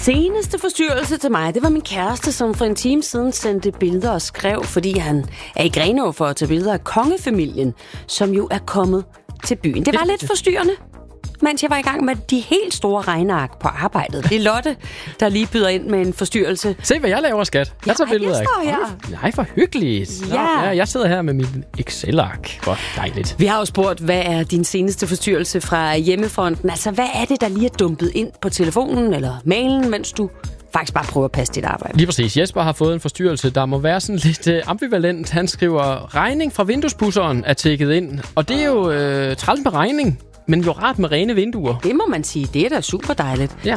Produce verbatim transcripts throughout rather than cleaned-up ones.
seneste forstyrrelse til mig, det var min kæreste, som for en time siden sendte billeder og skrev, fordi han er i Grenaa for at tage billeder af kongefamilien, som jo er kommet til byen. Det var lidt forstyrrende, mens jeg var i gang med de helt store regneark på arbejdet. Det er Lotte, der lige byder ind med en forstyrrelse. Se, hvad jeg laver, skat. Jeg tager billeder af. Ja. Nej, for hyggeligt. Ja. Nå, ja, jeg sidder her med min Excel-ark. Hvor dejligt. Vi har jo spurgt, hvad er din seneste forstyrrelse fra hjemmefronten? Altså, hvad er det, der lige er dumpet ind på telefonen eller mailen, mens du faktisk bare prøver at passe dit arbejde? Lige præcis. Jesper har fået en forstyrrelse, der må være sådan lidt øh, ambivalent. Han skriver, regning fra vinduespudseren er tækket ind. Og det er jo øh, træls med regning. Men jo rart med rene vinduer. Det må man sige. Det er da super dejligt. Ja.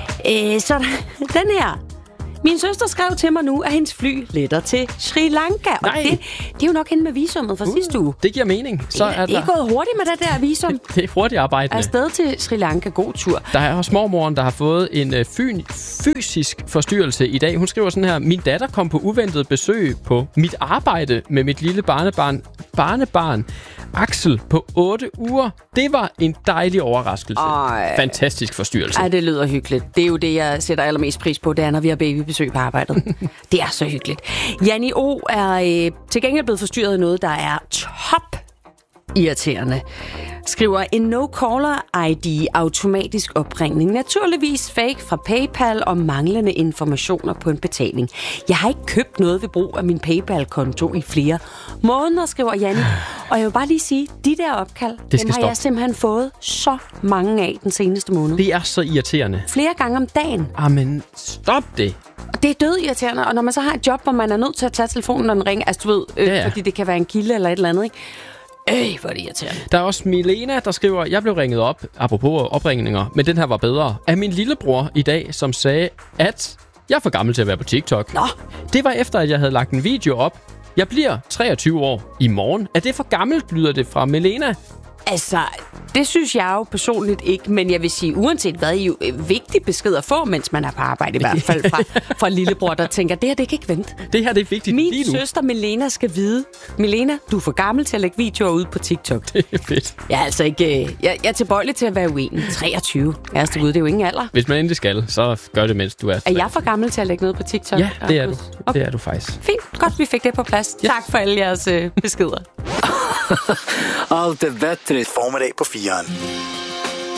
Æ, så den her. Min søster skrev til mig nu, at hendes fly letter til Sri Lanka. Og det, det er jo nok hende med visummet fra uh, sidste uge. Det giver mening. Så det er, er der... ikke gået hurtigt med det der visum. Det er hurtigt arbejde. Afsted til Sri Lanka. God tur. Der er også mormoren, der har fået en øh, fysisk forstyrrelse i dag. Hun skriver sådan her. Min datter kom på uventet besøg på mit arbejde med mit lille barnebarn, barnebarn Axel på otte uger. Det var en dejlig overraskelse. Ej. Fantastisk forstyrrelse. Ej, det lyder hyggeligt. Det er jo det, jeg sætter allermest pris på, det er, når vi har babybesøg på arbejdet. Det er så hyggeligt. Janni O. er øh, til gengæld blevet forstyrret af noget, der er top irriterende. Skriver en no-caller I D automatisk opringning. Naturligvis fake fra PayPal og manglende informationer på en betaling. Jeg har ikke købt noget ved brug af min PayPal-konto i flere måneder, skriver Janni. Og jeg vil bare lige sige, de der opkald, dem har stoppe. Jeg simpelthen fået så mange af den seneste måned. Det er så irriterende. Flere gange om dagen. Jamen, stop det. Og det er dødirriterende, og når man så har et job, hvor man er nødt til at tage telefonen, når den ringer, altså du ved, øh, ja, ja. fordi det kan være en kilde eller et eller andet, ikke? Øh, hvor er det irriterende. Der er også Milena, der skriver, jeg blev ringet op, apropos opringninger, men den her var bedre, af min lillebror i dag, som sagde, at jeg er for gammel til at være på TikTok. Nå. Det var efter, at jeg havde lagt en video op. Jeg bliver treogtyve år i morgen. Er det for gammelt, lyder det fra Milena? Altså, det synes jeg jo personligt ikke, men jeg vil sige, uanset hvad, er jo vigtig besked at få, mens man er på arbejde, i hvert fald fra, fra lillebror, der tænker, det her, det kan ikke vente. Det her, det er vigtigt. Min søster Milena skal vide, Milena, du er for gammel til at lægge videoer ud på TikTok. Det er fedt. Jeg er altså ikke, jeg, jeg er tilbøjelig til at være uenig. treogtyve. Ærste Gud, det er jo ingen alder. Hvis man endelig skal, så gør det, mens du er treogtyve. Er jeg for gammel til at lægge noget på TikTok? Ja, det er du. Okay. Det er du faktisk. Fint, godt, vi fik det på plads. Yes. Tak for alle jeres øh, beskeder. Allt är bättre. Formiddag på firen.